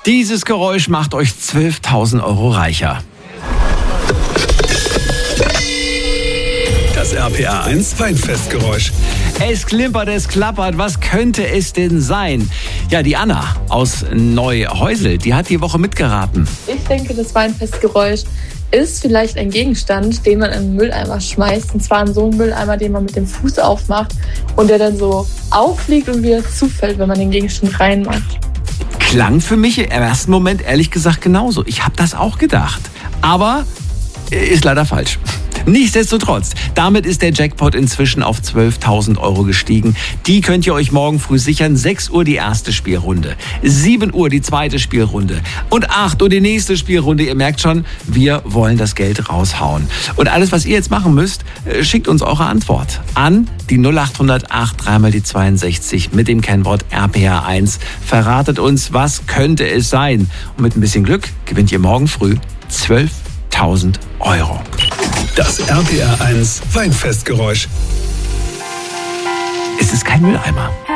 Dieses Geräusch macht euch 12.000 Euro reicher. Das RPR 1 Weinfestgeräusch. Es klimpert, es klappert. Was könnte es denn sein? Ja, die Anna aus Neuhäusel, die hat die Woche mitgeraten. Ich denke, das Weinfestgeräusch ist vielleicht ein Gegenstand, den man in den Mülleimer schmeißt. Und zwar in so einen Mülleimer, den man mit dem Fuß aufmacht und der dann so auffliegt und wieder zufällt, wenn man den Gegenstand reinmacht. Klang für mich im ersten Moment ehrlich gesagt genauso. Ich habe das auch gedacht. Aber ist leider falsch. Nichtsdestotrotz, damit ist der Jackpot inzwischen auf 12.000 Euro gestiegen. Die könnt ihr euch morgen früh sichern. 6 Uhr die erste Spielrunde, 7 Uhr die zweite Spielrunde und 8 Uhr die nächste Spielrunde. Ihr merkt schon, wir wollen das Geld raushauen. Und alles, was ihr jetzt machen müsst, schickt uns eure Antwort an die 0800 83 mal die 62 mit dem Kennwort RPR1. Verratet uns, was könnte es sein? Und mit ein bisschen Glück gewinnt ihr morgen früh 12.000 Euro. Das RPR 1 Weinfestgeräusch. Es ist kein Mülleimer.